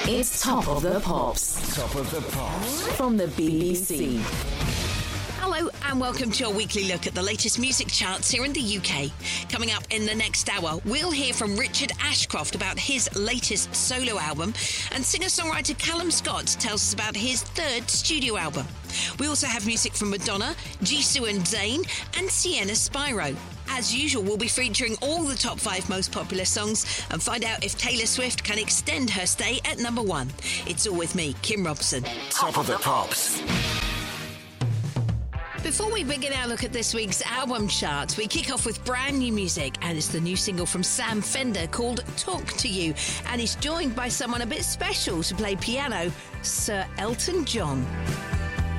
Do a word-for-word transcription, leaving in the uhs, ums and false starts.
It's Top of the Pops. Top of the Pops. From the B B C. Hello and welcome to your weekly look at the latest music charts here in the U K. Coming up in the next hour, we'll hear from Richard Ashcroft about his latest solo album, and singer-songwriter Callum Scott tells us about his third studio album. We also have music from Madonna, Jisoo and Zayn, and Sienna Spyro. As usual, we'll be featuring all the top five most popular songs and find out if Taylor Swift can extend her stay at number one. It's all with me, Kim Robson. Top of the Pops. Before we begin our look at this week's album chart, we kick off with brand new music, and it's the new single from Sam Fender called Talk to You, and he's joined by someone a bit special to play piano, Sir Elton John.